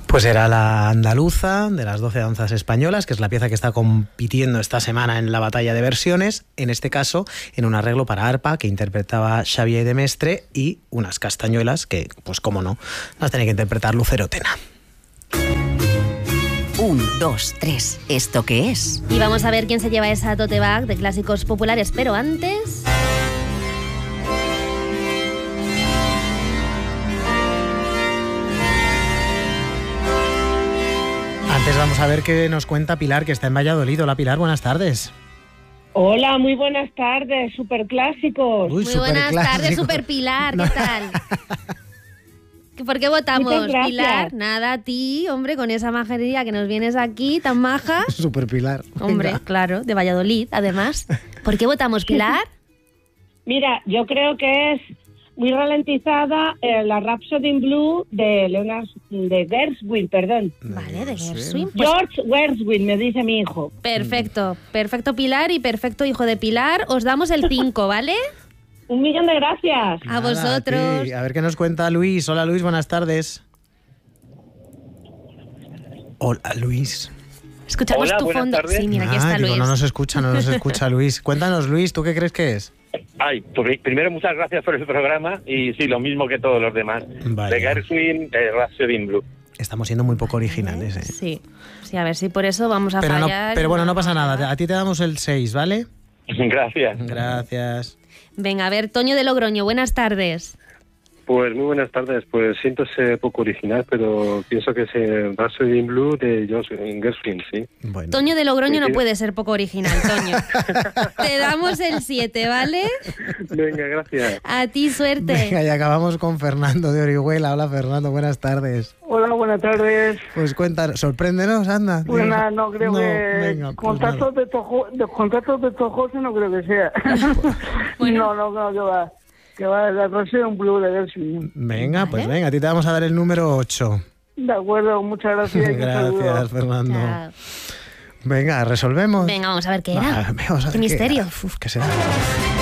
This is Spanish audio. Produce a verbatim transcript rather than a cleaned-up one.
Pues era la andaluza de las doce danzas españolas, que es la pieza que está compitiendo esta semana en la batalla de versiones, en este caso en un arreglo para arpa que interpretaba Xavier de Mestre y unas castañuelas que, pues cómo no, las tenía que interpretar Lucero Tena. Un, dos, tres. ¿Esto qué es? Y vamos a ver quién se lleva esa tote bag de clásicos populares, pero antes... Antes vamos a ver qué nos cuenta Pilar, que está en Valladolid. Hola Pilar, buenas tardes. Hola, muy buenas tardes, superclásicos. Muy buenas tardes, Super Pilar, ¿qué no. tal? ¿Por qué votamos, Pilar? Nada, a ti, hombre, con esa majería que nos vienes aquí, tan maja. Super Pilar. Hombre, venga. Claro, de Valladolid, además. ¿Por qué votamos, Pilar? Mira, yo creo que es muy ralentizada eh, la Rhapsody in Blue de Leonard, de Gershwin, perdón. Vale, de Gershwin. Pues... George Gershwin, me dice mi hijo. Perfecto, perfecto Pilar y perfecto hijo de Pilar. Os damos el cinco, ¿vale? Un millón de gracias. A Nada, vosotros. A, a ver qué nos cuenta Luis. Hola Luis, buenas tardes. Hola Luis. Escuchamos Hola, tu fondo. Tardes. Sí, mira, aquí ah, está digo, Luis. No nos escucha, no nos escucha Luis. Cuéntanos Luis, ¿tú qué crees que es? Ay, pues primero muchas gracias por el programa y sí, lo mismo que todos los demás. Vaya. De Gershwin, de Rhapsody in Blue. Estamos siendo muy poco originales, ¿eh? Sí, sí, a ver si por eso vamos a pero fallar. No, pero bueno, no pasa nada. A ti te damos el seis, ¿vale? Gracias. Gracias. Venga, a ver, Toño de Logroño, buenas tardes. Pues muy buenas tardes. Pues siento ser poco original, pero pienso que es el Rhapsody in Blue de George Gershwin, sí. Bueno. Toño de Logroño no puede ser poco original, Toño. Te damos el siete, ¿vale? Venga, gracias. A ti, suerte. Venga, y acabamos con Fernando de Orihuela. Hola, Fernando, buenas tardes. Hola, buenas tardes. Pues cuéntanos, sorpréndenos, anda. Pues nada, no creo no, que... Venga, pues contactos, de tojo, de contactos de Tojoso no creo que sea. Bueno. No, no, no, que va. Que va, la Rhapsody in Blue de Gershwin. Venga, ¿Vale? pues venga, a ti te vamos a dar el número ocho. De acuerdo, muchas gracias. y Gracias, Fernando. Chao. Venga, resolvemos. Venga, vamos a ver qué era. Va, vamos a ver Qué misterio. era. Uf, ¿qué será?